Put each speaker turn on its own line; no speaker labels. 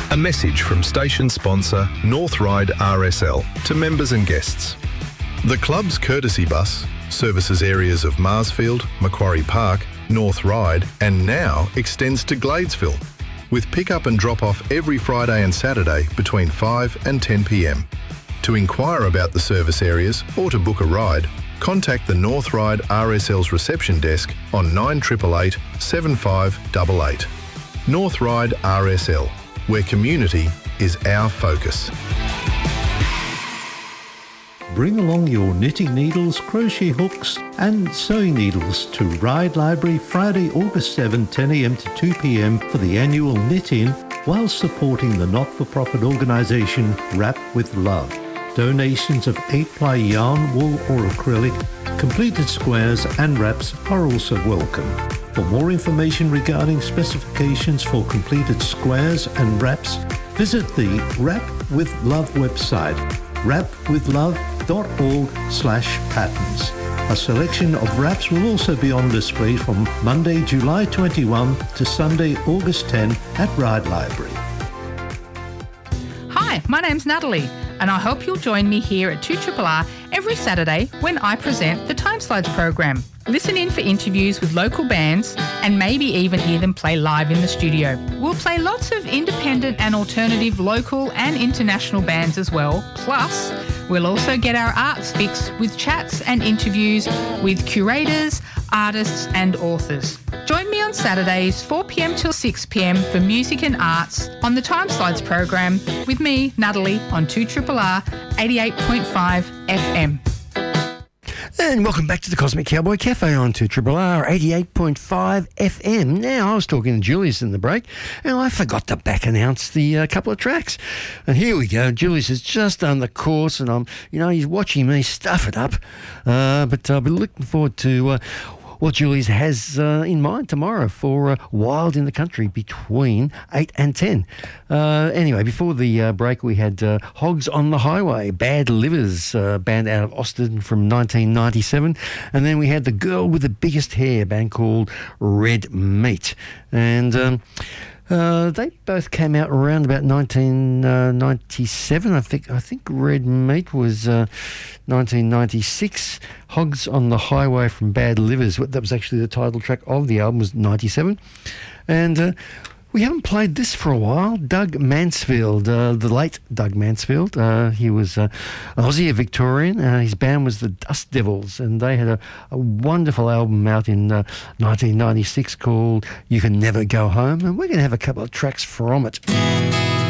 A message from station sponsor North Ryde RSL to members and guests. The club's courtesy bus services areas of Marsfield, Macquarie Park, North Ryde and now extends to Gladesville, with pick-up and drop-off every Friday and Saturday between 5 and 10 p.m. To inquire about the service areas or to book a ride, contact the North Ryde RSL's reception desk on 9888 7588. North Ryde RSL, where community is our focus.
Bring along your knitting needles, crochet hooks and sewing needles to Ryde Library Friday, August 7, 10 a.m. to 2 p.m. for the annual Knit-In, while supporting the not-for-profit organisation Wrap with Love. Donations of 8-ply yarn, wool or acrylic, completed squares and wraps are also welcome. For more information regarding specifications for completed squares and wraps, visit the Wrap with Love website, wrapwithlove.org/patterns. A selection of wraps will also be on display from Monday, July 21 to Sunday, August 10 at Ryde Library.
Hi, my name's Natalie, and I hope you'll join me here at 2RRR every Saturday when I present the Time Slides program. Listen in for interviews with local bands and maybe even hear them play live in the studio. We'll play lots of independent and alternative local and international bands as well. Plus, we'll also get our arts fix with chats and interviews with curators, artists and authors. Join me on Saturdays 4 p.m. till 6 p.m. for music and arts on the Time Slides program with me, Natalie, on 2RRR 88.5 FM.
And welcome back to the Cosmic Cowboy Cafe on 2RRR 88.5 FM. Now, I was talking to Julius in the break, and I forgot to back announce the couple of tracks. And here we go. Julius has just done the course, and he's watching me stuff it up. But I'll be looking forward to what Julius has in mind tomorrow for Wild in the Country between 8 and 10. Anyway, before the break, we had Hogs on the Highway, Bad Livers, band out of Austin from 1997. And then we had The Girl with the Biggest Hair, band called Red Meat. And they both came out around about 1997. I think Red Meat was 1996. Hogs on the Highway from Bad Livers, that was actually the title track of the album, was 97. And we haven't played this for a while. Doug Mansfield, the late Doug Mansfield. He was an Aussie, a Victorian. His band was the Dust Devils, and they had a wonderful album out in 1996 called You Can Never Go Home, and we're going to have a couple of tracks from it.